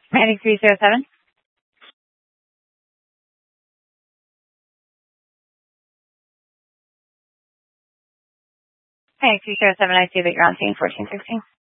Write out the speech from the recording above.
Heading 307. Heading 307, I see that you're on scene 1416.